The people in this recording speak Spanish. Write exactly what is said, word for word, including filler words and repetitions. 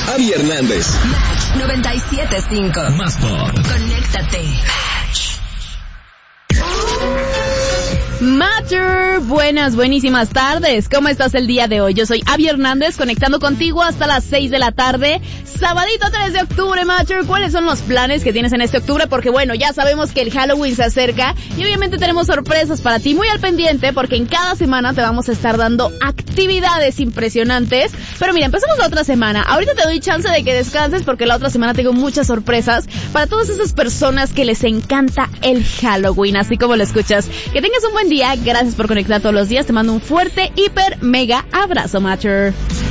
Abby Hernández. Match noventa y siete punto cinco. Más por. Conéctate. Matter, buenas, buenísimas tardes. ¿Cómo estás el día de hoy? Yo soy Abby Hernández, conectando contigo hasta las seis de la tarde. Sabadito tres de octubre, Matter. ¿Cuáles son los planes que tienes en este octubre? Porque bueno, ya sabemos que el Halloween se acerca y obviamente tenemos sorpresas para ti. Muy al pendiente porque en cada semana te vamos a estar dando actividades impresionantes. Pero mira, empezamos la otra semana. Ahorita te doy chance de que descanses porque la otra semana tengo muchas sorpresas para todas esas personas que les encanta el Halloween, así como lo escuchas. Que tengas un buen día, gracias por conectar todos los días, te mando un fuerte, hiper, mega abrazo, Matter.